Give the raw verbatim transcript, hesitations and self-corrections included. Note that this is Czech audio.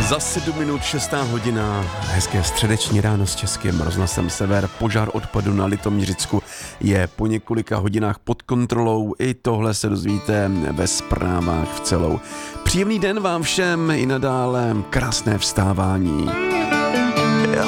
Za sedm minut šestá hodina, hezké středeční ráno s Českým rozhlasem Sever. Požár odpadu na Litoměřicku je po několika hodinách pod kontrolou. I tohle se dozvíte ve zprávách v celou. Příjemný den vám všem i nadále, krásné vstávání.